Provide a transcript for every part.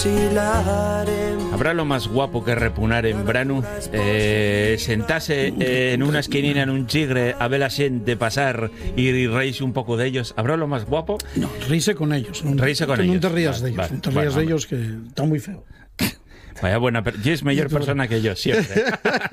Habrá lo más guapo que repunar en branu, sentarse en una esquinina en un chigre a ver la gente pasar y reírse un poco de ellos. ¿Habrá lo más guapo? No, reírse con ellos. Reírse con ellos. No te rías de ellos. No te rías de ellos, que está muy feo. Vaya buena, y es mejor persona que yo, siempre.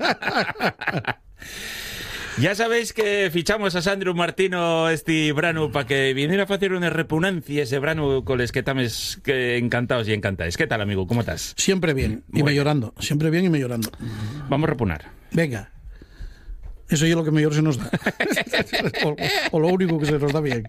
Ya sabéis que fichamos a Sandro Martino este branu para que viniera a hacer una repugnancia ese branu con los que estamos encantados y encantáis. ¿Qué tal, amigo? ¿Cómo estás? Siempre bien, y mejorando. Siempre bien y mejorando. Vamos a repunar. Venga. Eso es lo que mejor se nos da. o lo único que se nos da bien.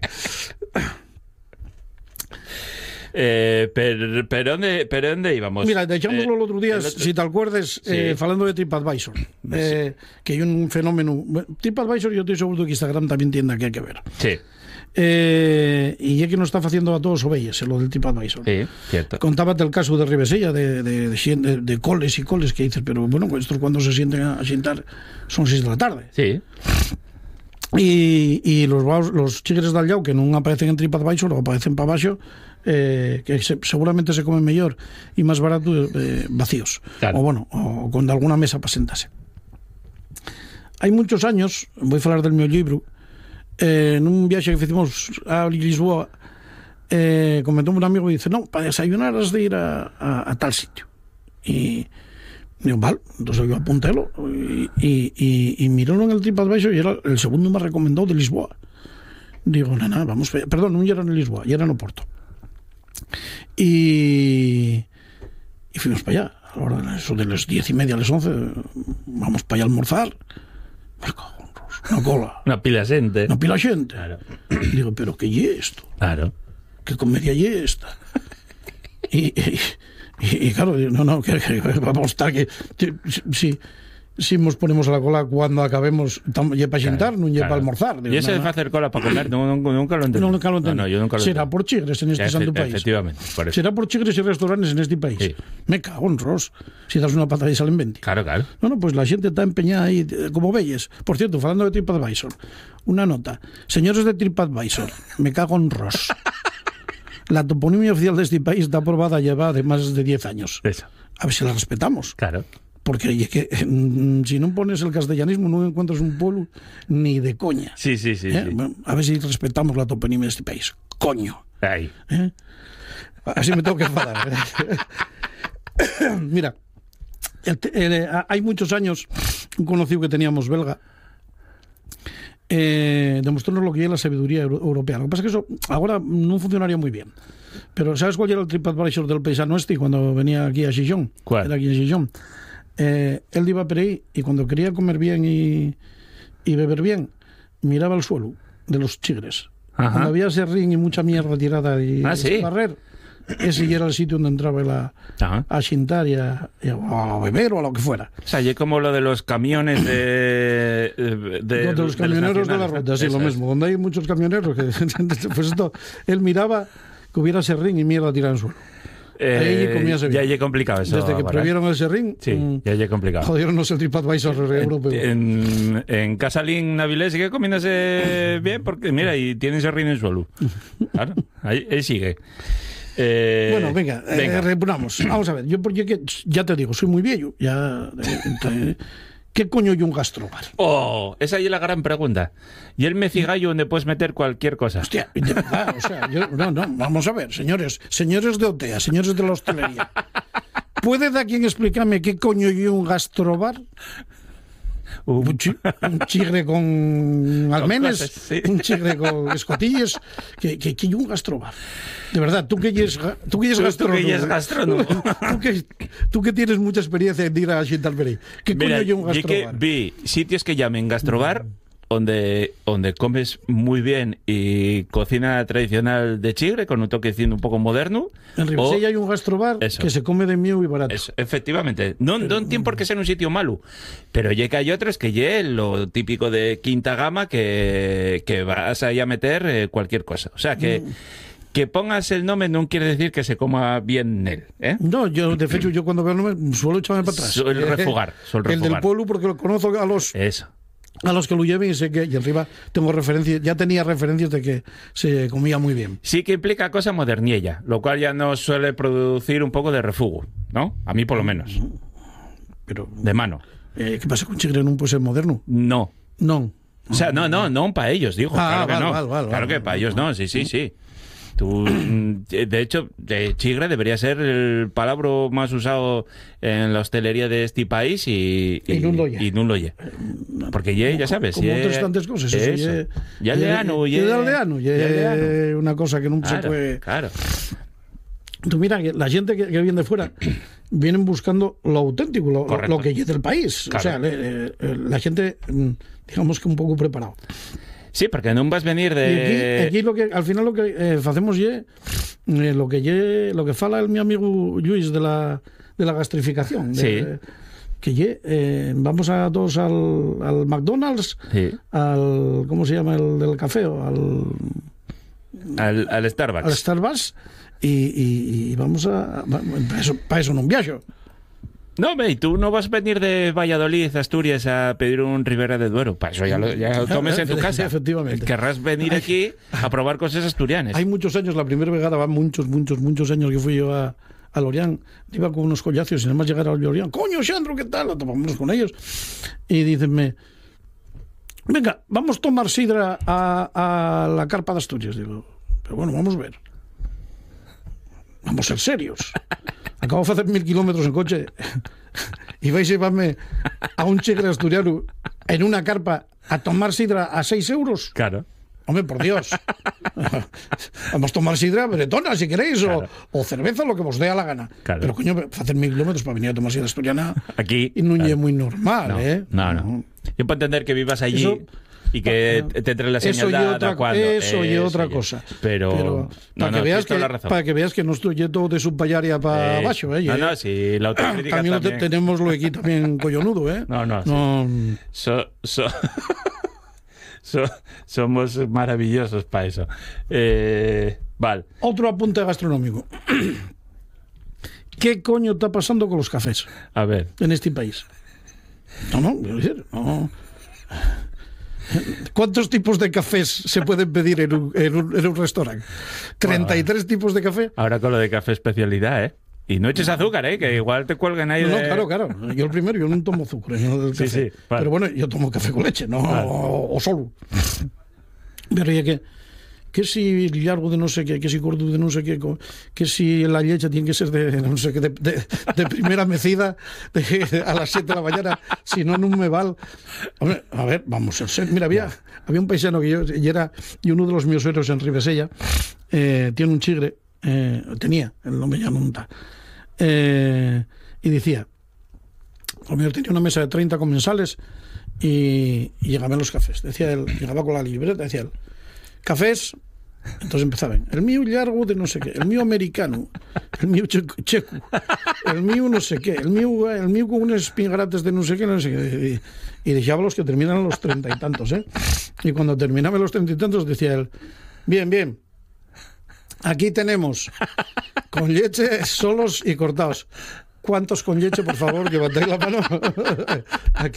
Pero ¿dónde íbamos? Mira, echámoslo el otro día, si te acuerdes, sí. Hablando de TripAdvisor, sí. Que hay un fenómeno. TripAdvisor, yo estoy seguro que Instagram también tiene que ver. Sí. Y es que nos está haciendo a todos ovelles lo del TripAdvisor. Sí, cierto. Contábate el caso de Ribesella, de coles y coles, que dices, pero bueno, estos cuando se sienten a sentar son 6 de la tarde. Sí. Y los chigres del Llau que no aparecen en TripAdvisor o aparecen para abajo, que seguramente se comen mejor y más barato vacíos, claro. o con alguna mesa para sentarse. Hai muchos años, voy a hablar del meu libro, en un viaje que hicimos a Lisboa, comentó un amigo y dice, no, para desayunar has de ir a tal sitio. Y digo, vale, entonces yo apuntélo y miraron en el TripAdvisor y era el segundo más recomendado de Lisboa. Digo, nada, vamos, perdón, no era en Lisboa, ya era en Oporto. Y fuimos para allá a la hora eso de las 10:30 a las 11, vamos para allá a almorzar. Una cola, una pila gente, claro. Digo, pero ¿qué es esto? Claro. ¿Qué comedia es esta? y claro, no, que vamos a estar que si nos ponemos a la cola cuando acabemos, ya para sentar, no ya para almorzar. Digo, y ese de hacer cola para comer, nunca lo entendí. Nunca lo entendí. No, yo nunca lo será por chigres en este santo país. Efectivamente. Será por chigres y restaurantes en este país. Sí. Me cago en Ros. Si das una patada y salen 20. Claro. No, pues la gente está empeñada ahí, como velles. Por cierto, hablando de TripAdvisor, una nota. Señores de TripAdvisor, me cago en Ros. La toponimia oficial de este país está aprobada lleva de más de 10 años. Eso. A ver si la respetamos. Claro. Porque es que si no pones el castellanismo no encuentras un pueblo ni de coña. Sí. Bueno, a ver si respetamos la toponimia de este país. Coño. Ahí. Así me tengo que enfadar. Mira, hay muchos años un conocido que teníamos belga demostrarnos lo que es la sabiduría europea. Lo que pasa es que eso ahora no funcionaría muy bien. Pero ¿sabes cuál era el TripAdvisor del paisano este cuando venía aquí a Xixón? ¿Cuál? Era aquí en Xixón. Él iba por ahí y cuando quería comer bien y beber bien, miraba el suelo de los chigres. Ajá. Cuando había serrín y mucha mierda tirada y ¿sí? barrer, ese era el sitio donde entraba él a xintar y a beber o a lo que fuera. O sea, y como lo de los camiones de los camioneros de la ruta, sí, lo mismo. Donde hay muchos camioneros, pues esto, él miraba que hubiera serrín y mierda tirada en suelo. Ya es complicado eso. Desde que prohibieron el serrín, ya es complicado. Jodieronnos el TripAdvisor europeo. En Casalín Navilés sigue comiéndose bien porque, mira, y tiene serrín en suelo. Claro, ahí sigue. Bueno, venga. Repunamos. Vamos a ver, yo ya te digo, soy muy viejo. ¿Qué coño hay un gastrobar? Esa es la gran pregunta. Y el mecigallo donde puedes meter cualquier cosa. Hostia, de verdad, o sea, vamos a ver, señores de OTEA, señores de la hostelería. ¿Puede de aquí explicarme qué coño hay un gastrobar? Un chigre con almenes, sí. Un chigre con escotillas, que hay un gastrobar. De verdad, tú que eres gastrónomo. Tú que tienes mucha experiencia en ir a Xintalberey. ¿Qué coño hay un gastrobar? Vi sitios que llamen gastrobar donde comes muy bien y cocina tradicional de chigre con un toquecito un poco moderno. En Ribesella hay un gastrobar que se come de mío y barato. Eso, efectivamente. No tiene por qué ser un sitio malo, pero ya que hay otros que lo típico de quinta gama que vas ahí a meter cualquier cosa. O sea que pongas el nombre no quiere decir que se coma bien él, ¿eh? No, de hecho yo cuando veo el nombre suelo echarme para atrás. Suelo refugar. El del pueblo porque lo conozco a los... Eso. a los que lo lleven y sé que, y arriba tengo referencias, ya tenía referencias de que se comía muy bien. Sí que implica cosa moderniella, lo cual ya nos suele producir un poco de refugo, ¿no? A mí por lo menos. Pero de mano. ¿Qué pasa con Chigre? ¿No puede ser moderno? No. No. O sea, no para ellos, digo. Claro que no. Claro que para ellos no, sí. Tú, de hecho, Chigre debería ser el palabra más usado en la hostelería de este país y no lo ye. Porque ya sabes. Como otras tantas cosas. Eso. Ya aldeano. Una cosa que no se puede... Claro. Tú mira, que la gente que viene de fuera vienen buscando lo auténtico, lo que es del país. Claro. O sea, la gente, digamos que un poco preparado. Sí, porque no vas a venir de... Y aquí lo que, al final lo que hacemos lo que fala el mi amigo Luis de la gastrificación. Que vamos a todos al McDonald's, al... ¿Cómo se llama el del café? Al Starbucks. Al Starbucks. Y vamos para eso no un viaje. No, y tú no vas a venir de Valladolid, Asturias, a pedir un Ribera de Duero. Para eso ya lo tomes en tu casa. Efectivamente. Querrás venir aquí a probar cosas asturianas. Hay muchos años, la primera vegada, van muchos años que fui yo a Lorient, iba con unos collacios y nada más llegar a Lorient, coño, Xandro, ¿qué tal? Lo tomamos con ellos. Y dicenme, venga, vamos a tomar sidra a la carpa de Asturias. Digo, pero bueno, vamos a ver. Vamos a ser serios. Acabo de hacer 1000 kilómetros en coche y vais a llevarme a un Chigre asturiano en una carpa a tomar sidra a 6 euros. Claro. Hombre, por Dios. Vamos a tomar sidra bretona, si queréis, claro. o cerveza, lo que vos dé a la gana. Claro. Pero, coño, hacer 1000 kilómetros para venir a tomar sidra asturiana aquí y no es muy normal, No. Yo puedo entender que vivas allí... Eso, y que te entre la señal eso y otra cosa. Pero para que veas que no estoy todo de subpallaria para abajo, No, sí, la autocrítica también. Tenemos lo aquí también collonudo, Somos maravillosos para eso. Vale. Otro apunte gastronómico. ¿Qué coño está pasando con los cafés? A ver. En este país. No. ¿Cuántos tipos de cafés se pueden pedir en un restaurante? 33 tipos de café. Ahora con lo de café especialidad, Y no eches azúcar, que igual te cuelgan ahí. No, claro. Yo el primero, yo no tomo azúcar en el café. Sí, vale. Pero bueno, yo tomo café con leche, ¿no? Vale. O solo. Pero ya que si largo de no sé qué, que si corto de no sé qué, que si la leche tiene que ser de no sé qué, de primera mecida a las 7 de la mañana, si no me vale. Hombre, a ver, vamos a ser. Mira, había un paisano que y uno de los míos héroes en Ribesella, tiene un Chigre, tenía, el nombre ya no está, y decía, conmigo tenía una mesa de 30 comensales y llegaban los cafés. Decía él, llegaba con la libreta, decía él, cafés, entonces empezaban, el mío largo de no sé qué, el mío americano, el mío checo, el mío no sé qué, el mío con unos espingarates de no sé qué, y dejaba los que terminan a los 30 y tantos, y cuando terminaban los 30 y tantos decía él, bien, aquí tenemos con leche solos y cortados. ¿Cuántos con leche, por favor? Levantáis la mano. Aquí.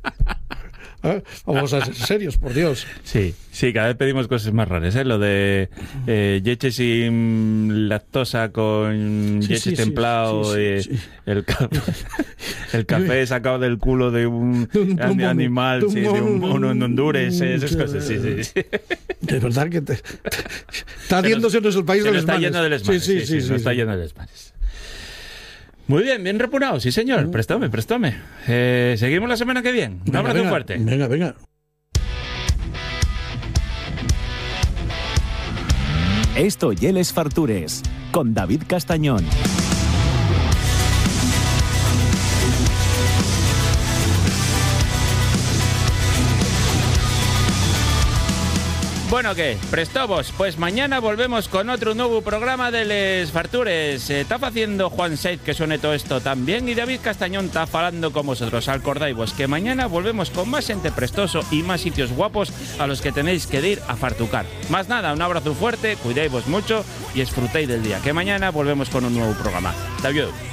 Vamos a ser serios, por Dios. Sí, cada vez pedimos cosas más raras, Lo de leche sin lactosa con leche templado, el café sacado del culo de un animal, de un mono en Honduras, esas cosas, sí. De verdad que está haciéndose el país de los mares. Sí, está lleno de mares. Muy bien repunado, sí señor, préstame. Seguimos la semana que viene. Un abrazo fuerte. Venga. Esto y Les Fartures, con David Castañón. Bueno, ¿qué? ¿Prestobos? Pues mañana volvemos con otro nuevo programa de Les Fartures. Está haciendo Juan Seid que suene todo esto también y David Castañón está falando con vosotros. Acordaivos que mañana volvemos con más gente prestoso y más sitios guapos a los que tenéis que ir a fartucar. Más nada, un abrazo fuerte, cuidaos mucho y disfrutéis del día. Que mañana volvemos con un nuevo programa. Adiós.